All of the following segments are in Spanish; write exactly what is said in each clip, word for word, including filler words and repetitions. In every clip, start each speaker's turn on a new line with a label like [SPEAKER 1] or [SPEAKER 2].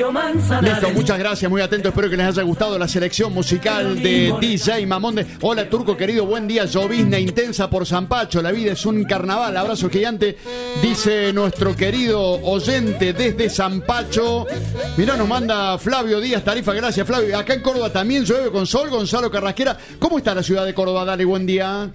[SPEAKER 1] Julio Manzanares.
[SPEAKER 2] Listo, muchas gracias, muy atento. Espero que les haya gustado la selección musical de D J Mamonde. Hola, Turco querido, buen día. Llovizna intensa por Zampacho. La vida es un carnaval. Abrazo gigante, dice nuestro querido oyente desde Zampacho. Mirá, nos manda Flavio Díaz Tarifa. Gracias, Flavio. Acá en Córdoba también llueve con sol. Gonzalo Carrasquera. ¿Cómo está la ciudad de Córdoba? Dale, buen día.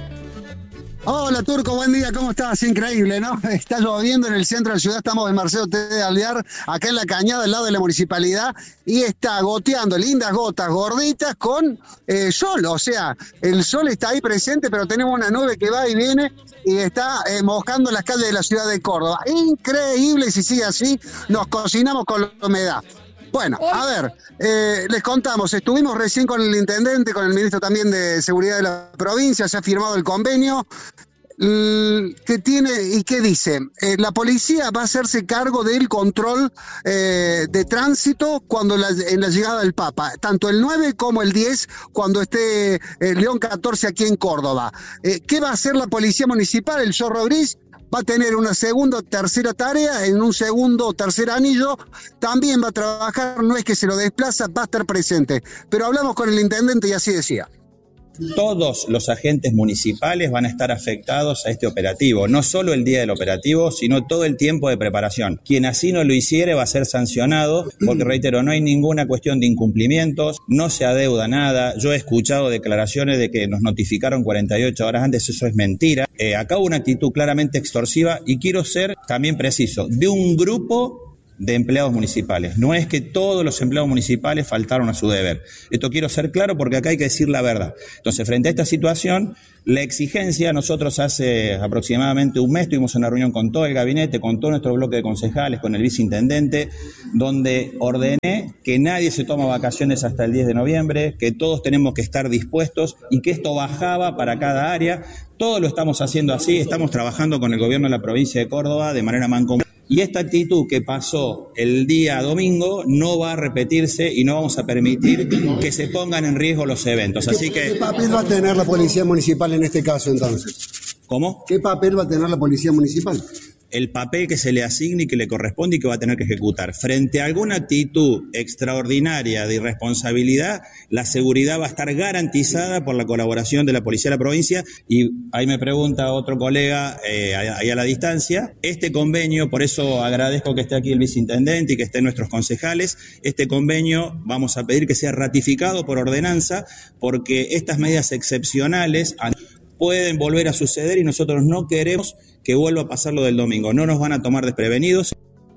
[SPEAKER 3] Hola Turco, buen día, ¿cómo estás? Increíble, ¿no? Está lloviendo en el centro de la ciudad, estamos en Marcelo T. de Alvear, acá en la Cañada, al lado de la municipalidad, y está goteando, lindas gotas gorditas con eh, sol, o sea, el sol está ahí presente, pero tenemos una nube que va y viene y está eh, mojando las calles de la ciudad de Córdoba. Increíble, si sigue así, nos cocinamos con la humedad. Bueno, a ver, eh, les contamos, estuvimos recién con el intendente, con el ministro también de Seguridad de la provincia, se ha firmado el convenio que tiene y que dice, eh, la policía va a hacerse cargo del control eh, de tránsito cuando la, en la llegada del Papa, tanto el nueve como el diez, cuando esté eh, León catorce aquí en Córdoba. Eh, ¿Qué va a hacer la policía municipal? El Zorro Gris va a tener una segunda o tercera tarea, en un segundo o tercer anillo, también va a trabajar, no es que se lo desplaza, va a estar presente. Pero hablamos con el intendente y así decía.
[SPEAKER 4] Todos los agentes municipales van a estar afectados a este operativo, no solo el día del operativo, sino todo el tiempo de preparación. Quien así no lo hiciere va a ser sancionado, porque reitero, no hay ninguna cuestión de incumplimientos, no se adeuda nada. Yo he escuchado declaraciones de que nos notificaron cuarenta y ocho horas antes, eso es mentira. Eh, acá hubo una actitud claramente extorsiva y quiero ser también preciso, de un grupo de empleados municipales. No es que todos los empleados municipales faltaron a su deber. Esto quiero ser claro porque acá hay que decir la verdad. Entonces, frente a esta situación, la exigencia, nosotros hace aproximadamente un mes tuvimos una reunión con todo el gabinete, con todo nuestro bloque de concejales, con el viceintendente, donde ordené que nadie se toma vacaciones hasta el diez de noviembre, que todos tenemos que estar dispuestos y que esto bajaba para cada área. Todo lo estamos haciendo así, estamos trabajando con el gobierno de la provincia de Córdoba de manera mancomunada. Y esta actitud que pasó el día domingo no va a repetirse y no vamos a permitir que se pongan en riesgo los eventos. Así que...
[SPEAKER 5] ¿Qué papel va a tener la policía municipal en este caso entonces?
[SPEAKER 4] ¿Cómo?
[SPEAKER 5] ¿Qué papel va a tener la policía municipal?
[SPEAKER 4] El papel que se le asigne y que le corresponde y que va a tener que ejecutar. Frente a alguna actitud extraordinaria de irresponsabilidad, la seguridad va a estar garantizada por la colaboración de la Policía de la provincia. Y ahí me pregunta otro colega, eh, ahí a la distancia, este convenio, por eso agradezco que esté aquí el viceintendente y que estén nuestros concejales, este convenio vamos a pedir que sea ratificado por ordenanza, porque estas medidas excepcionales pueden volver a suceder y nosotros no queremos que vuelva a pasar lo del domingo. No nos van a tomar desprevenidos.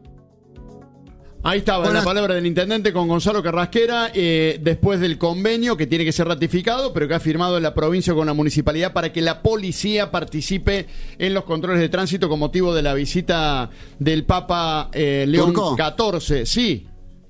[SPEAKER 2] Ahí estaba
[SPEAKER 3] Hola.
[SPEAKER 2] La palabra del intendente con Gonzalo Carrasquera, eh, después del convenio que tiene que ser ratificado, pero que ha firmado la provincia con la municipalidad para que la policía participe en los controles de tránsito con motivo de la visita del Papa eh, León
[SPEAKER 3] Turco.
[SPEAKER 2] catorce. Sí.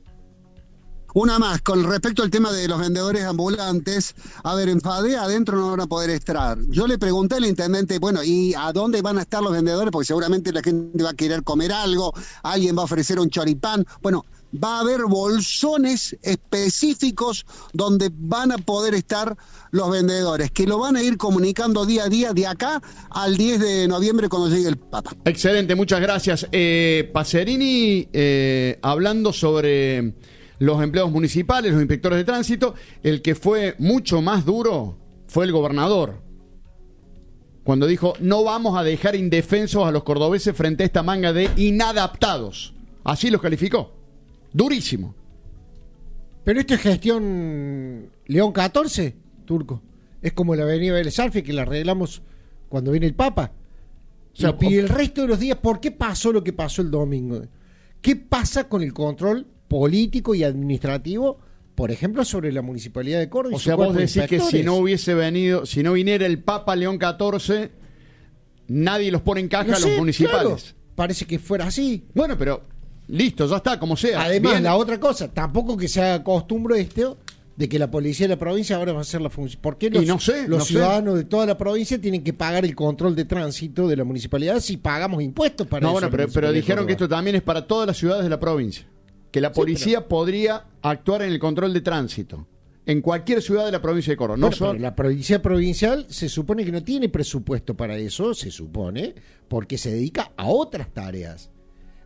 [SPEAKER 3] Una más, con respecto al tema de los vendedores ambulantes, a ver, en Fadea adentro no van a poder estar. Yo le pregunté al intendente, bueno, ¿y a dónde van a estar los vendedores? Porque seguramente la gente va a querer comer algo, alguien va a ofrecer un choripán. Bueno, va a haber bolsones específicos donde van a poder estar los vendedores, que lo van a ir comunicando día a día de acá al diez de noviembre cuando llegue el Papa.
[SPEAKER 2] Excelente, muchas gracias. Eh, Pacerini, eh, hablando sobre los empleados municipales, los inspectores de tránsito, el que fue mucho más duro fue el gobernador, cuando dijo, no vamos a dejar indefensos a los cordobeses frente a esta manga de inadaptados. Así los calificó. Durísimo.
[SPEAKER 6] Pero esto es gestión León catorce, Turco. Es como la avenida Vélez Arfi, que la arreglamos cuando viene el Papa. O sea, y el resto de los días, ¿por qué pasó lo que pasó el domingo? ¿Qué pasa con el control político y administrativo, por ejemplo, sobre la Municipalidad de Córdoba?
[SPEAKER 2] O sea, vos decís que si no hubiese venido, si no viniera el Papa León catorce, nadie los pone en caja
[SPEAKER 6] no
[SPEAKER 2] a
[SPEAKER 6] sé,
[SPEAKER 2] los municipales.
[SPEAKER 6] Claro, parece que fuera así.
[SPEAKER 2] Bueno, pero listo, ya está, como sea.
[SPEAKER 6] Además,
[SPEAKER 2] Bien.
[SPEAKER 6] la otra cosa, tampoco que se haga costumbre esto de que la policía de la provincia ahora va a hacer la función. ¿Por qué los,
[SPEAKER 2] Y no sé,
[SPEAKER 6] los
[SPEAKER 2] no sé.
[SPEAKER 6] ciudadanos de toda la provincia tienen que pagar el control de tránsito de la municipalidad si pagamos impuestos para
[SPEAKER 2] No,
[SPEAKER 6] eso?
[SPEAKER 2] bueno,
[SPEAKER 6] en la
[SPEAKER 2] pero, pero
[SPEAKER 6] Municipalidad de
[SPEAKER 2] dijeron que
[SPEAKER 6] Córdoba?
[SPEAKER 2] esto también es para todas las ciudades de la provincia. Que la policía
[SPEAKER 6] pero-
[SPEAKER 2] podría actuar en el control de tránsito en cualquier ciudad de la provincia de Córdoba. No
[SPEAKER 6] Bueno,
[SPEAKER 2] son-
[SPEAKER 6] pero la policía provincial se supone que no tiene presupuesto para eso, se supone, porque se dedica a otras tareas.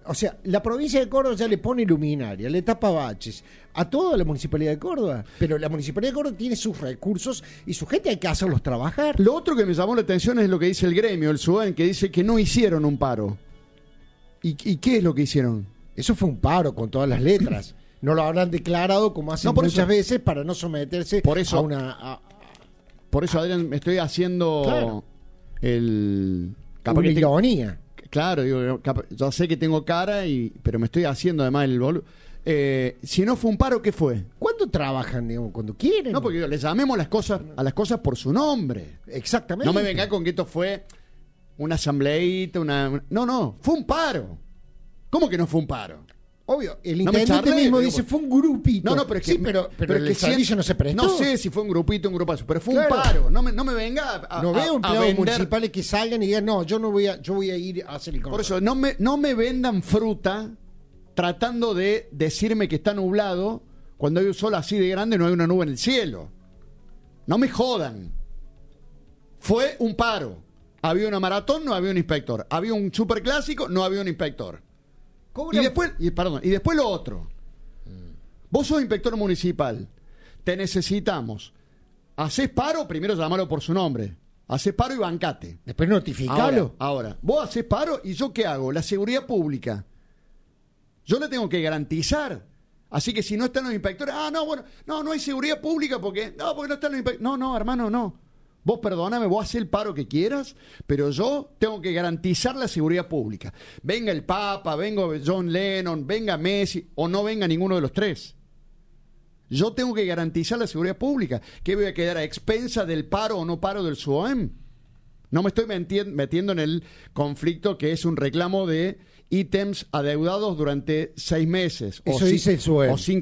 [SPEAKER 6] O sea, la provincia de Córdoba ya le pone luminaria, le tapa baches a toda la municipalidad de Córdoba. Pero la municipalidad de Córdoba tiene sus recursos y su gente hay que hacerlos trabajar.
[SPEAKER 2] Lo otro que me llamó la atención es lo que dice el gremio, el SUAN, que dice que no hicieron un paro. ¿Y, y qué es lo que hicieron?
[SPEAKER 6] Eso fue un paro con todas las letras. No lo habrán declarado como hacen
[SPEAKER 2] No, por
[SPEAKER 6] muchas
[SPEAKER 2] eso-
[SPEAKER 6] veces para no someterse
[SPEAKER 2] Por eso-
[SPEAKER 6] a una... a-
[SPEAKER 2] Por eso, Adrián, me estoy haciendo
[SPEAKER 6] Claro.
[SPEAKER 2] el... capaz
[SPEAKER 6] una
[SPEAKER 2] que tengo-
[SPEAKER 6] ironía.
[SPEAKER 2] Claro, digo, capa- yo sé que tengo cara, y pero me estoy haciendo además el boludo. Eh, si no fue un paro, ¿qué fue?
[SPEAKER 6] ¿Cuándo trabajan, digamos? Cuando quieren.
[SPEAKER 2] No, porque digo, le llamemos las cosas, a las cosas por su nombre.
[SPEAKER 6] Exactamente.
[SPEAKER 2] No me venga con que esto fue una asambleíta, una... una- No, no, fue un paro. ¿Cómo que no fue un paro?
[SPEAKER 6] Obvio, el
[SPEAKER 2] No me
[SPEAKER 6] intendente
[SPEAKER 2] charlé,
[SPEAKER 6] mismo
[SPEAKER 2] digo,
[SPEAKER 6] dice,
[SPEAKER 2] por-
[SPEAKER 6] fue un grupito.
[SPEAKER 2] No, no, pero es que...
[SPEAKER 6] Sí, pero, pero,
[SPEAKER 2] es
[SPEAKER 6] el
[SPEAKER 2] que
[SPEAKER 6] servicio
[SPEAKER 2] si-
[SPEAKER 6] no se prestó.
[SPEAKER 2] No sé si fue un grupito, un grupazo, pero fue
[SPEAKER 6] Claro.
[SPEAKER 2] un paro. No me, no me venga a, a-
[SPEAKER 6] No
[SPEAKER 2] a-
[SPEAKER 6] veo
[SPEAKER 2] a
[SPEAKER 6] empleados
[SPEAKER 2] vender-
[SPEAKER 6] municipales que salgan y digan, no, yo no voy a, yo voy a ir a hacer el
[SPEAKER 2] Por
[SPEAKER 6] control.
[SPEAKER 2] eso, no me, no me vendan fruta tratando de decirme que está nublado cuando hay un sol así de grande, no hay una nube en el cielo. No me jodan. Fue un paro. Había una maratón, no había un inspector. Había un superclásico, no había un inspector. Y
[SPEAKER 6] Cobran-
[SPEAKER 2] después, y, perdón, y después lo otro. Vos sos inspector municipal. Te necesitamos. Hacés paro, primero llamalo por su nombre. Hacés paro y bancate.
[SPEAKER 6] Después notificalo.
[SPEAKER 2] Ahora, ahora, vos hacés paro y yo qué hago? La seguridad pública. Yo la tengo que garantizar. Así que si no están los inspectores, ah, no, bueno, no, no hay seguridad pública porque, no, porque no están los inspectores. No, no, hermano, no. Vos perdóname, vos hacés el paro que quieras, pero yo tengo que garantizar la seguridad pública. Venga el Papa, venga John Lennon, venga Messi, o no venga ninguno de los tres. Yo tengo que garantizar la seguridad pública. ¿Qué voy a quedar a expensa del paro o no paro del SUOEM? No me estoy meti- metiendo en el conflicto que es un reclamo de ítems adeudados durante seis meses.
[SPEAKER 6] Eso
[SPEAKER 2] ci-
[SPEAKER 6] dice el SUOEM.
[SPEAKER 2] O cinco